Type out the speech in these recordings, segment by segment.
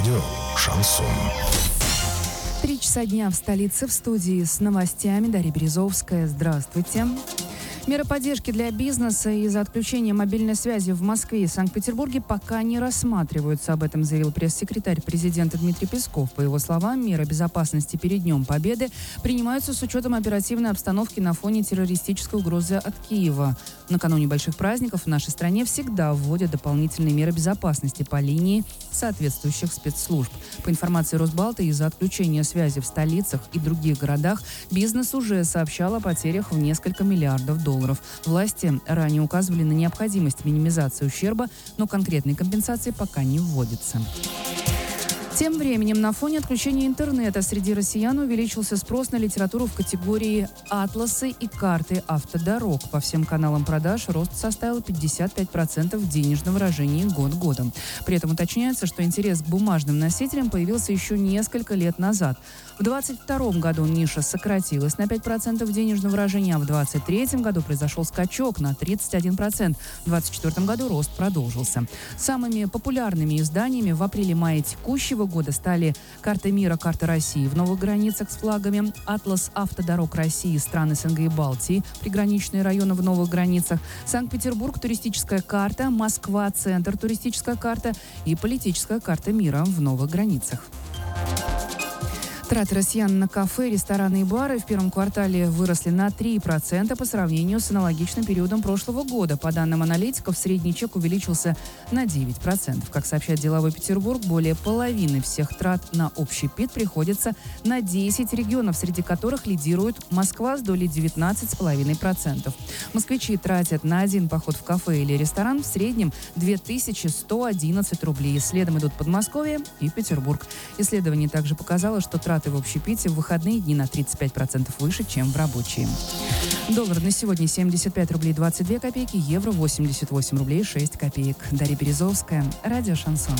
Радио «Шансон». 3 часа дня в столице, в студии с новостями Дарья Березовская. Здравствуйте. Меры поддержки для бизнеса из-за отключения мобильной связи в Москве и Санкт-Петербурге пока не рассматриваются. Об этом заявил пресс-секретарь президента Дмитрий Песков. По его словам, меры безопасности перед Днем Победы принимаются с учетом оперативной обстановки на фоне террористической угрозы от Киева. Накануне больших праздников в нашей стране всегда вводят дополнительные меры безопасности по линии соответствующих спецслужб. По информации Росбалта, из-за отключения связи в столицах и других городах бизнес уже сообщал о потерях в несколько миллиардов долларов. Власти ранее указывали на необходимость минимизации ущерба, но конкретной компенсации пока не вводится. Тем временем, на фоне отключения интернета среди россиян увеличился спрос на литературу в категории «Атласы» и «Карты автодорог». По всем каналам продаж рост составил 55% в денежном выражении год годом. При этом уточняется, что интерес к бумажным носителям появился еще несколько лет назад. В 2022 году ниша сократилась на 5% в денежном выражении, а в 2023 году произошел скачок на 31%. В 2024 году рост продолжился. Самыми популярными изданиями в апреле-мае текущего года стали «Карта мира», «Карта России» в новых границах с флагами, «Атлас автодорог России», стран СНГ и Балтии, приграничные районы в новых границах, Санкт-Петербург, туристическая карта, Москва, центр, туристическая карта и политическая карта мира в новых границах. Траты россиян на кафе, рестораны и бары в первом квартале выросли на 3% по сравнению с аналогичным периодом прошлого года. По данным аналитиков, средний чек увеличился на 9%. Как сообщает «Деловой Петербург», более половины всех трат на общепит приходится на 10 регионов, среди которых лидирует Москва с долей 19,5%. Москвичи тратят на один поход в кафе или ресторан в среднем 2111 рублей. Следом идут Подмосковье и Петербург. Исследование также показало, что траты в общепите в выходные дни на 35% выше, чем в рабочие. Доллар на сегодня 75 рублей 22 копейки, евро 88 рублей 6 копеек. Дарья Березовская, радио «Шансон».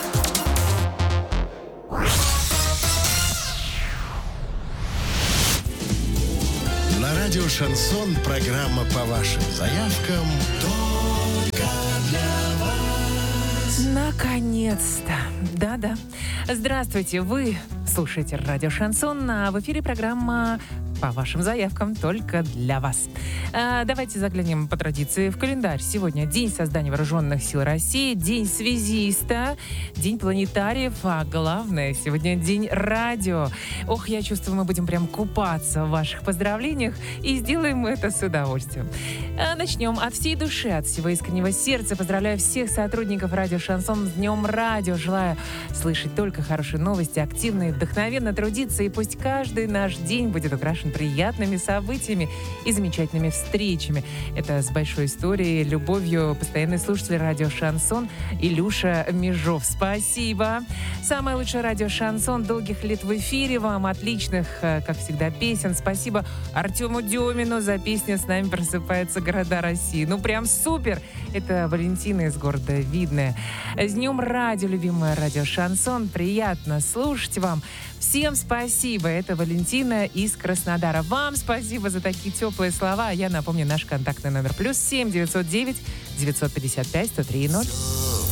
На радио «Шансон» программа по вашим заявкам только для вас. Наконец-то. Да-да. Здравствуйте. Вы слушаете радио «Шансон», а в эфире программа по вашим заявкам только для вас. Давайте заглянем по традиции в календарь. Сегодня день создания Вооруженных сил России, день связиста, день планетариев, а главное, сегодня день радио. Ох, я чувствую, мы будем прям купаться в ваших поздравлениях и сделаем это с удовольствием. Начнем от всей души, от всего искреннего сердца. Поздравляю всех сотрудников радио «Шансон» с Днем радио. Желаю слышать только хорошие новости, активно и вдохновенно трудиться, и пусть каждый наш день будет украшен приятными событиями и замечательными встречами. Это с большой историей, любовью постоянный слушатель радио «Шансон» Илюша Межов. Спасибо. Самое лучшее радио «Шансон». Долгих лет в эфире вам, отличных, как всегда, песен. Спасибо Артему Демину за песню «С нами просыпаются города России». Ну, прям супер. Это Валентина из города Видное. С Днем радио, любимое радио «Шансон». Приятно слушать вам. Всем спасибо. Это Валентина из Краснодара. Вам спасибо за такие теплые слова. Я напомню наш контактный номер +7 909 955 103 0.